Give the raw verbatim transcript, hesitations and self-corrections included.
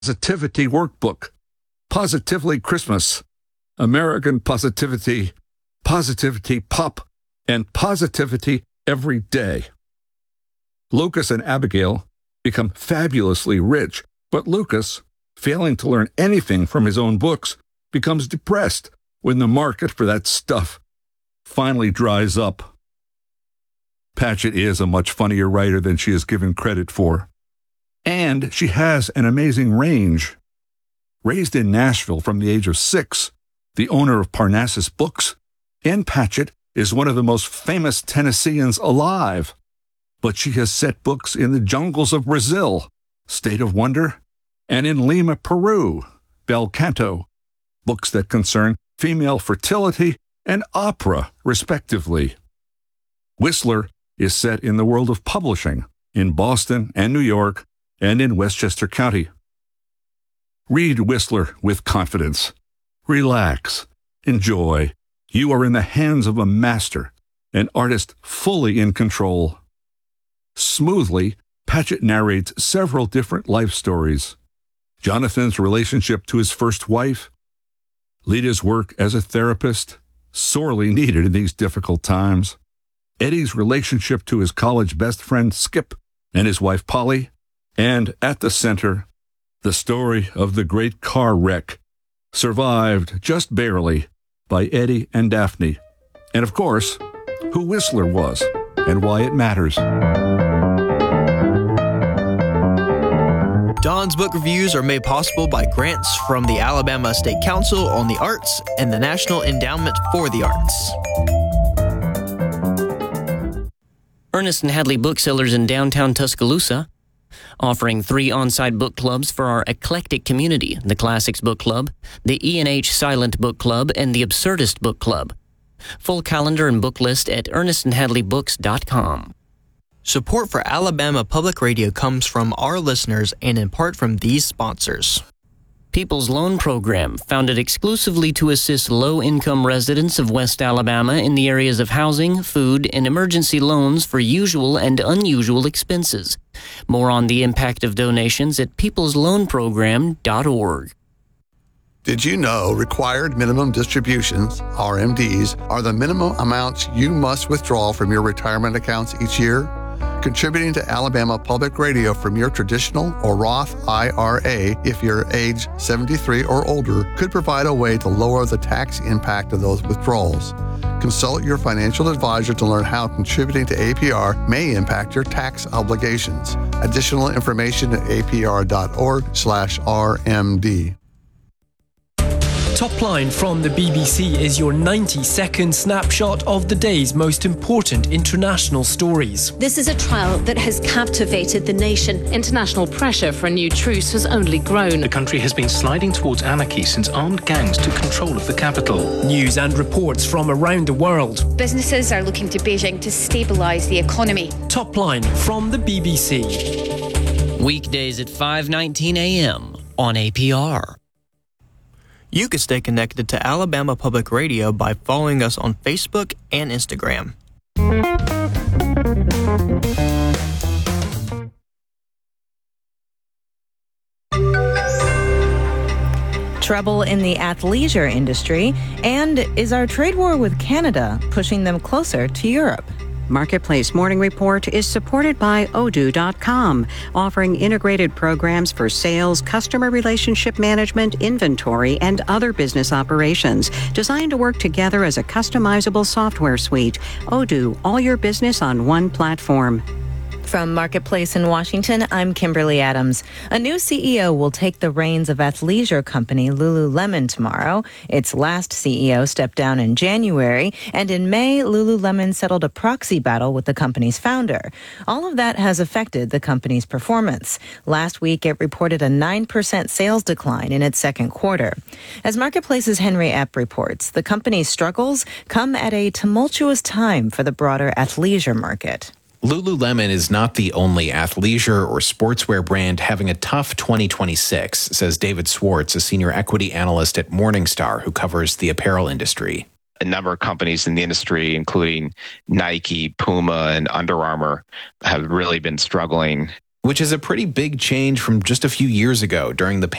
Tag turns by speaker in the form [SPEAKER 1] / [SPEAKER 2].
[SPEAKER 1] Positivity Workbook, Positively Christmas, American Positivity, Positivity Pop, and Positivity Every Day. Lucas and Abigail become fabulously rich, but Lucas, failing to learn anything from his own books, becomes depressed when the market for that stuff finally dries up. Patchett is a much funnier writer than she is given credit for. And she has an amazing range. Raised in Nashville from the age of six, the owner of Parnassus Books, Ann Patchett is one of the most famous Tennesseans alive. But she has set books in the jungles of Brazil, State of Wonder, and in Lima, Peru, Bel Canto, books that concern female fertility and opera, respectively. Whistler is set in the world of publishing, in Boston and New York, and in Westchester County. Read Whistler with confidence. Relax. Enjoy. You are in the hands of a master, an artist fully in control. Smoothly, Patchett narrates several different life stories. Jonathan's relationship to his first wife, Lyda's work as a therapist, sorely needed in these difficult times, Eddie's relationship to his college best friend Skip and his wife Polly, and at the center, the story of the great car wreck, survived just barely by Eddie and Daphne, and of course, who Whistler was and why it matters.
[SPEAKER 2] Don's book reviews are made possible by grants from the Alabama State Council on the Arts and the National Endowment for the Arts.
[SPEAKER 3] Ernest and Hadley Booksellers in downtown Tuscaloosa, offering three on-site book clubs for our eclectic community, the Classics Book Club, the E and H Silent Book Club, and the Absurdist Book Club. Full calendar and book list at ernest and hadley books dot com.
[SPEAKER 2] Support for Alabama Public Radio comes from our listeners and in part from these sponsors.
[SPEAKER 3] People's Loan Program, founded exclusively to assist low-income residents of West Alabama in the areas of housing, food, and emergency loans for usual and unusual expenses. More on the impact of donations at peoples loan program dot org.
[SPEAKER 4] Did you know required minimum distributions, R M Ds, are the minimum amounts you must withdraw from your retirement accounts each year? Contributing to Alabama Public Radio from your traditional or Roth I R A, if you're age seventy-three or older, could provide a way to lower the tax impact of those withdrawals. Consult your financial advisor to learn how contributing to A P R may impact your tax obligations. Additional information at A P R dot org slash R M D.
[SPEAKER 5] Top Line from the B B C is your ninety-second snapshot of the day's most important international stories.
[SPEAKER 6] This is a trial that has captivated the nation.
[SPEAKER 7] International pressure for a new truce has only grown.
[SPEAKER 8] The country has been sliding towards anarchy since armed gangs took control of the capital.
[SPEAKER 5] News and reports from around the world.
[SPEAKER 9] Businesses are looking to Beijing to stabilise the economy.
[SPEAKER 5] Top Line from the B B C.
[SPEAKER 3] Weekdays at five nineteen a.m. on A P R.
[SPEAKER 2] You can stay connected to Alabama Public Radio by following us on Facebook and Instagram.
[SPEAKER 10] Trouble in the athleisure industry, and is our trade war with Canada pushing them closer to Europe?
[SPEAKER 11] Marketplace Morning Report is supported by Odoo dot com, offering integrated programs for sales, customer relationship management, inventory, and other business operations, designed to work together as a customizable software suite. Odoo, all your business on one platform.
[SPEAKER 10] From Marketplace in Washington, I'm Kimberly Adams. A new C E O will take the reins of athleisure company Lululemon tomorrow. Its last C E O stepped down in January, and in May, Lululemon settled a proxy battle with the company's founder. All of that has affected the company's performance. Last week, it reported a nine percent sales decline in its second quarter. As Marketplace's Henry Epp reports, the company's struggles come at a tumultuous time for the broader athleisure market.
[SPEAKER 12] Lululemon is not the only athleisure or sportswear brand having a tough twenty twenty-six, says David Swartz, a senior equity analyst at Morningstar who covers the apparel industry.
[SPEAKER 13] A number of companies in the industry, including Nike, Puma, and Under Armour, have really been struggling.
[SPEAKER 12] which is a pretty big change from just a few years ago during the